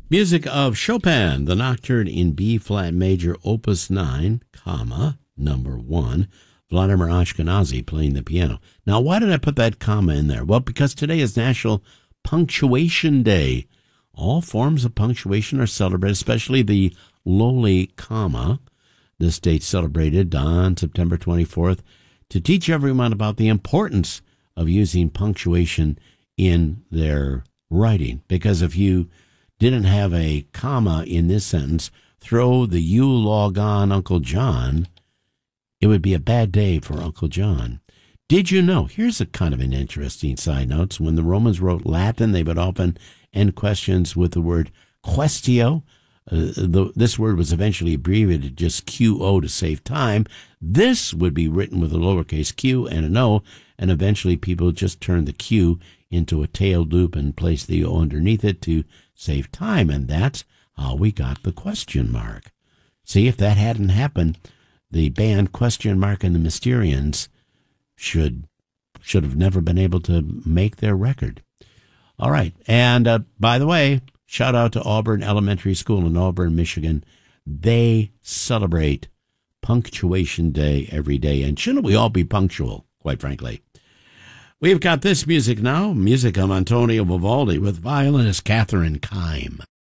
Music of Chopin, the Nocturne in B-flat major, Opus 9, number 1. Vladimir Ashkenazy playing the piano. Now, why did I put that comma in there? Well, because today is National Punctuation Day. All forms of punctuation are celebrated, especially the lowly comma. This date celebrated on September 24th to teach everyone about the importance of using punctuation in their writing. Because if you didn't have a comma in this sentence, throw the "you log on Uncle John," it would be a bad day for Uncle John. Did you know? Here's a kind of an interesting side note. When the Romans wrote Latin, they would often end questions with the word quaestio. This word was eventually abbreviated to just QO to save time. This would be written with a lowercase q and an O, and eventually people just turned the Q into a tailed loop and placed the O underneath it to save time, and that's how we got the question mark. See, if that hadn't happened, the band Question Mark and the Mysterians should have never been able to make their record. All right, and by the way, shout out to Auburn Elementary School in Auburn, Michigan. They celebrate Punctuation Day every day, and shouldn't we all be punctual, quite frankly? We've got this music now, music of Antonio Vivaldi with violinist Catherine Kime.